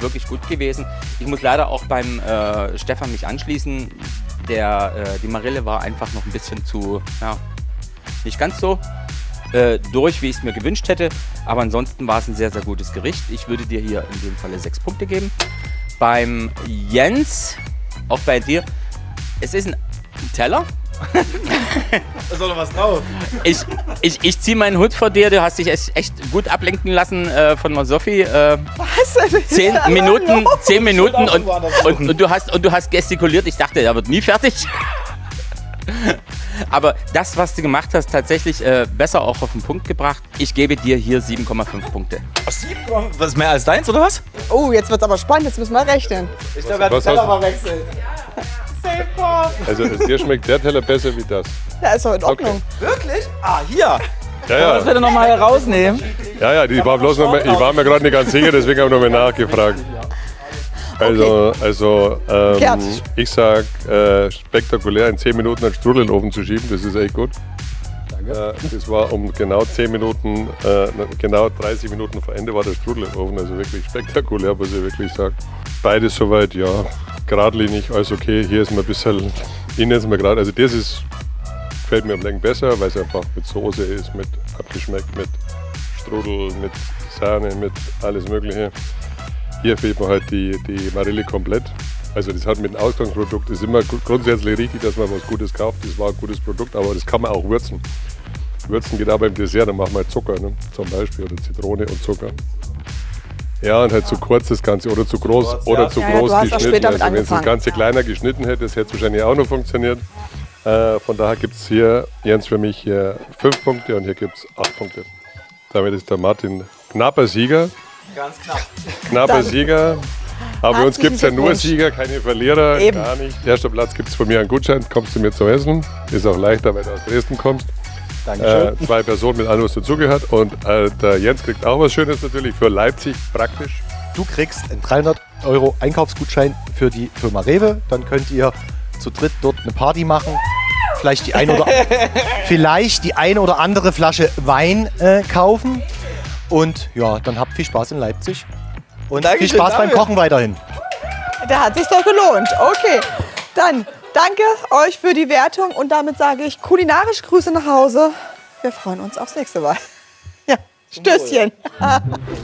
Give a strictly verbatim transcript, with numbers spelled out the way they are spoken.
wirklich gut gewesen. Ich muss leider auch beim äh, Stefan mich anschließen. Der, äh, die Marille war einfach noch ein bisschen zu, ja, nicht ganz so äh, durch, wie ich es mir gewünscht hätte. Aber ansonsten war es ein sehr, sehr gutes Gericht. Ich würde dir hier in dem Falle sechs Punkte geben. Beim Jens, auch bei dir, es ist ein Teller. Da ist doch noch was drauf. Ich, ich, ich ziehe meinen Hut vor dir. Du hast dich echt, echt gut ablenken lassen äh, von der Sophie. Äh, Was? zehn Minuten, zehn Minuten und, und, und, du hast, und du hast gestikuliert. Ich dachte, er wird nie fertig. Aber das, was du gemacht hast, tatsächlich äh, besser auch auf den Punkt gebracht. Ich gebe dir hier sieben Komma fünf Punkte. sieben? Was ist mehr als deins, oder was? Oh, jetzt wird's aber spannend, jetzt müssen wir rechnen. Ich glaube, er hat den Was Teller hast- mal wechselt. Also dir schmeckt der Teller besser wie das. Ja, ist doch in Ordnung. Wirklich? Ah, hier. Ja, Das ja, bitte nochmal herausnehmen. ja, ja die war bloß noch mal, ich war mir gerade nicht ganz sicher, deswegen habe ich nochmal nachgefragt. Also, also ähm, Gerd. ich sag äh, spektakulär in zehn Minuten einen Strudel in den Ofen zu schieben, das ist echt gut. Äh, das war um genau zehn Minuten, äh, genau dreißig Minuten vor Ende war der Strudel im Ofen, also wirklich spektakulär, was ich wirklich sage. Beides soweit, ja, geradlinig, alles okay. Hier ist mir ein bisschen, ich nenne es mal gerade, also das ist, gefällt mir am Längen besser, weil es einfach mit Soße ist, mit abgeschmeckt, mit Strudel, mit Sahne, mit alles Mögliche. Hier fehlt mir halt die, die Marille komplett. Also das hat mit dem Ausgangsprodukt, ist immer grundsätzlich richtig, dass man was Gutes kauft. Das war ein gutes Produkt, aber das kann man auch würzen. Würzen geht aber im Dessert, dann machen wir halt Zucker, ne? Zum Beispiel, oder Zitrone und Zucker. Ja, und halt zu kurz das Ganze oder zu groß oder zu Ja, ja, groß du hast auch geschnitten. später mit Also wenn es das angefangen. Ganze kleiner geschnitten hätte, das hätte wahrscheinlich auch noch funktioniert. Äh, von daher gibt es hier, Jens, für mich hier fünf Punkte und hier gibt es acht Punkte. Damit ist der Martin knapper Sieger. Ganz knapp. Knapper Dann Sieger. Aber bei uns herzlichen gibt es ja nur Glückwunsch. Sieger, keine Verlierer, Eben. gar nicht. Erster Platz gibt es von mir einen Gutschein, kommst du mir zum Essen. Ist auch leichter, weil du aus Dresden kommst. Dankeschön. Äh, zwei Personen mit allem, was dazugehört. Und äh, der Jens kriegt auch was Schönes natürlich für Leipzig, praktisch. Du kriegst einen dreihundert Euro Einkaufsgutschein für die Firma Rewe. Dann könnt ihr zu dritt dort eine Party machen. Vielleicht die, ein oder, vielleicht die eine oder andere Flasche Wein äh, kaufen. Und ja, dann habt viel Spaß in Leipzig. Und Dankeschön viel Spaß beim dafür. Kochen weiterhin. Da hat sich doch gelohnt. Okay, dann danke euch für die Wertung und damit sage ich kulinarisch Grüße nach Hause. Wir freuen uns aufs nächste Mal. Ja, Stößchen.